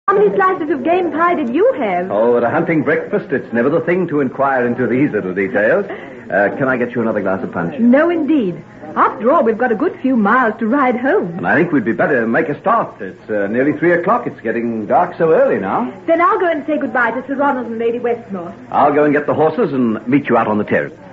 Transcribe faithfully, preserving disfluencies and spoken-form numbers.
How many slices of game pie did you have? Oh, at a hunting breakfast, it's never the thing to inquire into these little details. Uh, can I get you another glass of punch? No, indeed. After all, we've got a good few miles to ride home. And I think we'd be better make a start. It's uh, nearly three o'clock. It's getting dark so early now. Then I'll go and say goodbye to Sir Ronald and Lady Westmore. I'll go and get the horses and meet you out on the terrace.